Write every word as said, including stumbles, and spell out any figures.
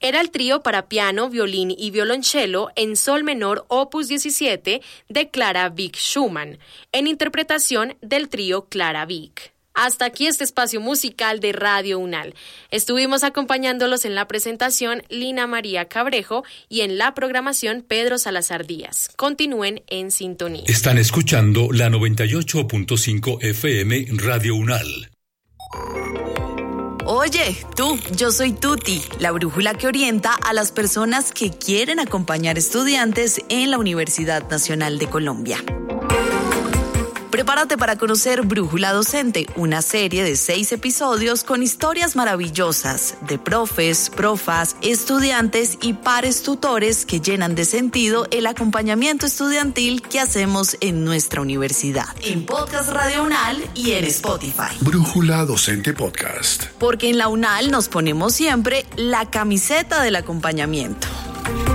era el trío para piano, violín y violonchelo en sol menor opus diecisiete de Clara Wieck Schumann, en interpretación del trío Clara Wieck. Hasta aquí este espacio musical de Radio UNAL. Estuvimos acompañándolos en la presentación Lina María Cabrejo y en la programación Pedro Salazar Díaz. Continúen en sintonía. Están escuchando la noventa y ocho punto cinco F M Radio UNAL. Oye, tú, yo soy Tuti, la brújula que orienta a las personas que quieren acompañar estudiantes en la Universidad Nacional de Colombia. Prepárate para conocer Brújula Docente, una serie de seis episodios con historias maravillosas de profes, profas, estudiantes y pares tutores que llenan de sentido el acompañamiento estudiantil que hacemos en nuestra universidad. En Podcast Radio UNAL y en Spotify. Brújula Docente Podcast. Porque en la UNAL nos ponemos siempre la camiseta del acompañamiento.